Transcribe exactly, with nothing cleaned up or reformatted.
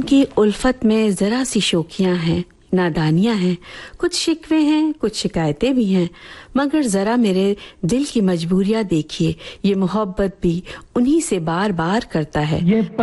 उनकी उल्फत में जरा सी शोखियां हैं, नादानियां हैं, कुछ शिकवे हैं, कुछ शिकायतें भी हैं, मगर जरा मेरे दिल की मजबूरियां देखिए, ये मोहब्बत भी उन्हीं से बार बार करता है।